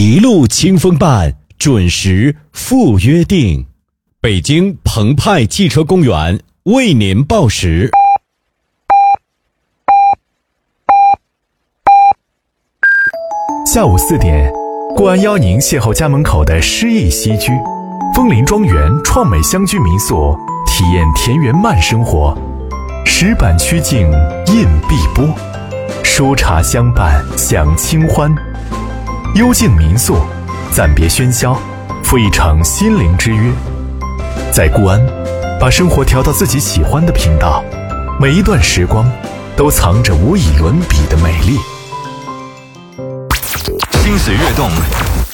一路清风伴，准时赴约定。北京澎湃汽车公园为您报时。 下午4点，固安邀您邂逅家门口的诗意西居，枫林庄园创美乡居民宿，体验田园慢生活。石板曲径映碧波，书茶相伴享清欢。幽静民宿，暂别喧嚣，赴一场心灵之约。在固安，把生活调到自己喜欢的频道，每一段时光都藏着无以伦比的美丽。 心水跃动，